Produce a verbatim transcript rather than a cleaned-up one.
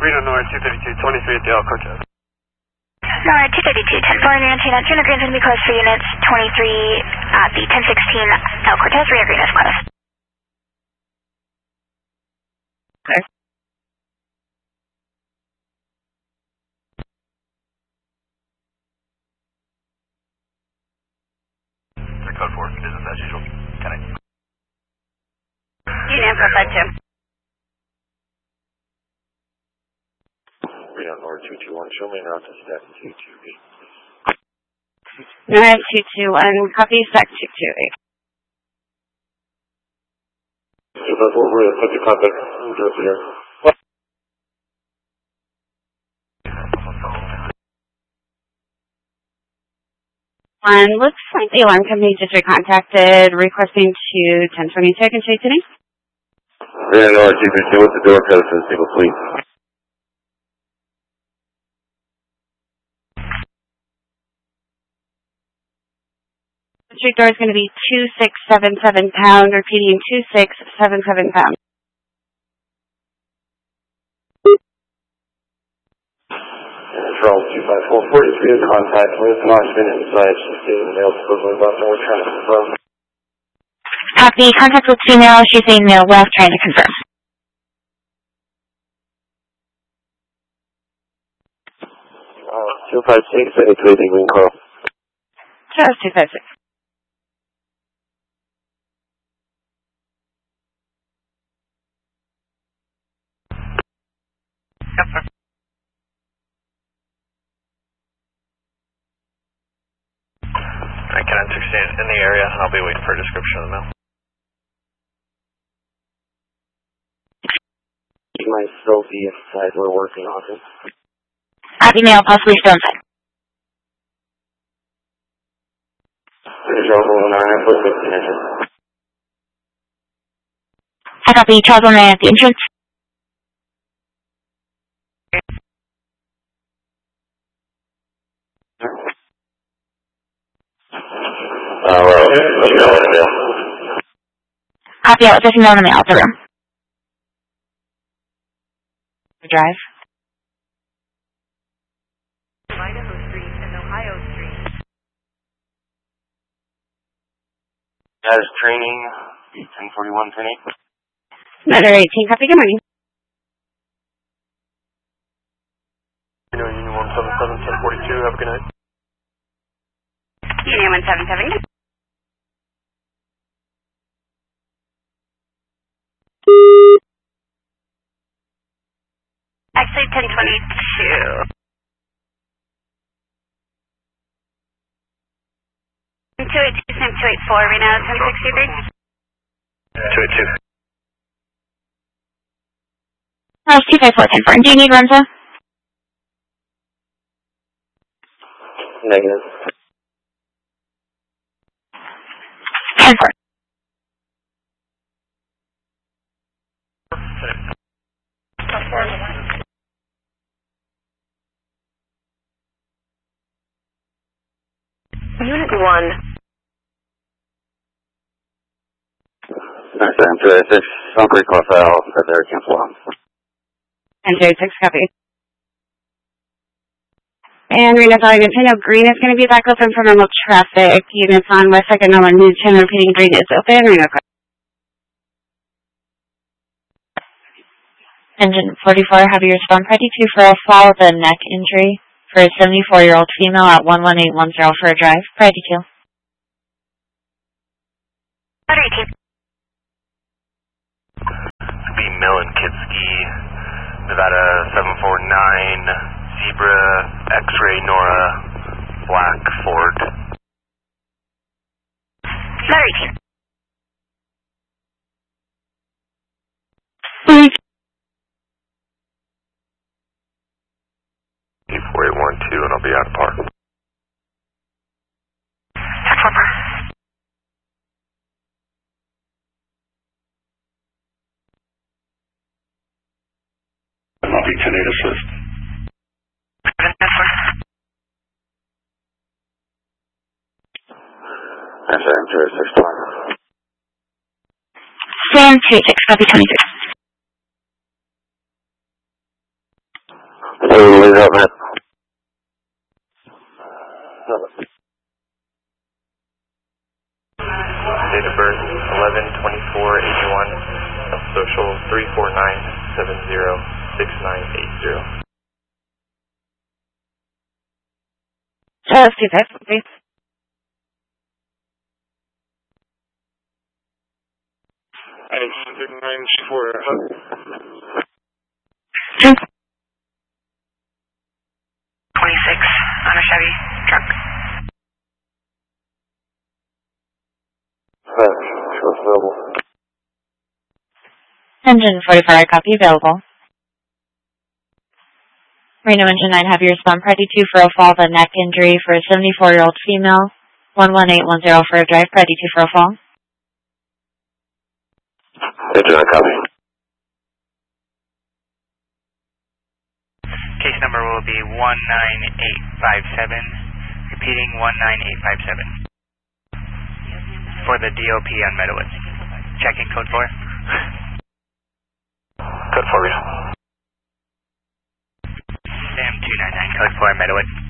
Reno North two thirty-two, twenty-three at the El Cortez. North two thirty-two, ten four, Reno two, Trina Green is going to be closed for units twenty-three at the ten sixteen El Cortez. Reno Green is closed. Okay. Code four, business as usual. Can I? Union Profile two. Reno North two two one, show me route to stack two two eight. North two two one, copy stack two two eight. So that's what we're going to put the contact address here. One, looks like the alarm company just recontacted requesting to ten twenty Second Street today. Reno North two two two, what's the door code for the single fleet? The street door is going to be two six seven seven pound, repeating two six seven seven pound. Charles two five four forty-three is contact with an occupant inside. She's stating mail supposedly left, and we're trying to confirm. Copy, contact with female, she's saying mail left, trying to confirm. Uh, two five six, any crazy green call. Charles two five six. Yes, sir. I can enter in the area. I'll be waiting for a description of the mail. You might still be inside. We're working on it. Copy, mail, possibly still inside. Charles one nine, put fifteen engine. I copy, Charles one nine at the entrance. Uh, well, let's go in the mail. Copy, out with this mail in the mail, the room. Drive. Idaho Street and Ohio Street. That is training, ten forty-one, ten eight. Another eighteen, copy, good morning. Union one seven seven, ten forty-two, have a good night. Union one seven seven. Actually, ten twenty-two. two eight two, same two eight four, Reno, ten sixty-three. two eight two. Oh, two five four, ten four. Do you need Renzo? Negative. ten four. Unit one. Next time, two eight six, don't recall file, that there, cancel on. And J six, copy. And Reno calling Nintendo, green is going to be back open for normal traffic. Units on West second normal, Nintendo repeating green is open. Reno calling. Engine forty-four, have you respond party two for a fall with a neck injury for a seventy-four-year-old female at one one eight one zero for a drive. Priority two. eighteen. B. Milankitsky, Nevada seven four nine, Zebra, X-Ray, Nora, Black, Ford. eighteen. four eight one two, and I'll be out of park. I'll be ten eight assist. I'm sorry, I'm two six one. Sam two six, copy twenty-six. Hey, what's up, man? Date of birth eleven twenty-four eighty-one. Social three four nine seven zero six nine eight zero. Uh, let's do that, please. I six nine four. twenty-six on a Chevy truck. What's available? Engine forty-four, copy, available. Reno Engine nine, have your response ready to for a fall, the neck injury for a seventy-four-year-old female, one one eight one zero for a drive, ready to for a fall. Engine nine, copy. Case number will be one nine eight five seven, repeating one nine eight five seven. For the D O P on Meadowood. Checking code four. Code four, yeah. Sam two nine nine, code four, Meadowood.